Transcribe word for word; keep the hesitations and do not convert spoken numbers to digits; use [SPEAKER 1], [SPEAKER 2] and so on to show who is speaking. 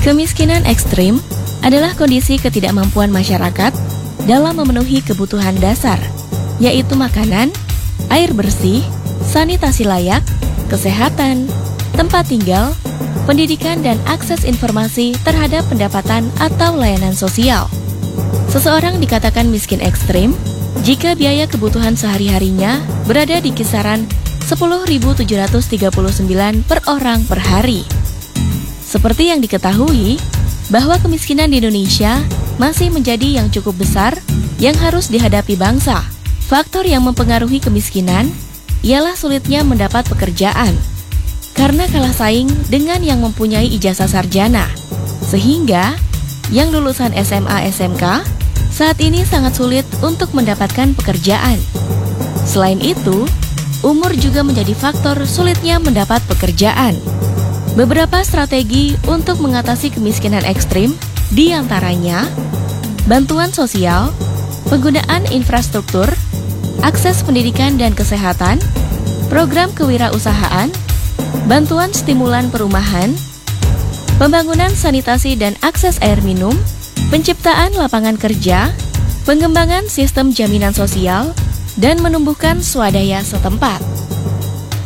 [SPEAKER 1] Kemiskinan ekstrim adalah kondisi ketidakmampuan masyarakat dalam memenuhi kebutuhan dasar, yaitu makanan, air bersih, sanitasi layak, kesehatan, tempat tinggal, pendidikan dan akses informasi terhadap pendapatan atau layanan sosial. Seseorang dikatakan miskin ekstrim jika biaya kebutuhan sehari-harinya berada di kisaran sepuluh ribu tujuh ratus tiga puluh sembilan per orang per hari. Seperti yang diketahui, bahwa kemiskinan di Indonesia masih menjadi yang cukup besar yang harus dihadapi bangsa. Faktor yang mempengaruhi kemiskinan ialah sulitnya mendapat pekerjaan karena kalah saing dengan yang mempunyai ijazah sarjana, sehingga yang lulusan S M A S M K saat ini sangat sulit untuk mendapatkan pekerjaan. Selain itu, umur juga menjadi faktor sulitnya mendapat pekerjaan. Beberapa strategi untuk mengatasi kemiskinan ekstrim diantaranya bantuan sosial, penggunaan infrastruktur, akses pendidikan dan kesehatan, program kewirausahaan, bantuan stimulan perumahan, pembangunan sanitasi dan akses air minum, penciptaan lapangan kerja, pengembangan sistem jaminan sosial, dan menumbuhkan swadaya setempat.